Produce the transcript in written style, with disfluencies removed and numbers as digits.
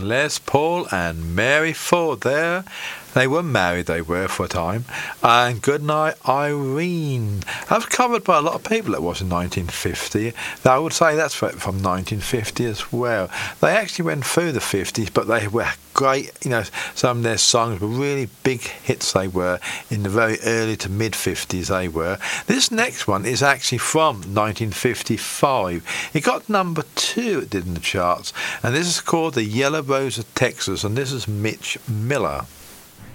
Les Paul and Mary Ford there. They were married, they were, for a time. And Goodnight Irene. That was covered by a lot of people, it was in 1950. I would say that's from 1950 as well. They actually went through the 50s, but they were great. Some of their songs were really big hits, they were, in the very early to mid-50s they were. This next one is actually from 1955. It got number 2, it did in the charts. And this is called The Yellow Rose of Texas, and this is Mitch Miller.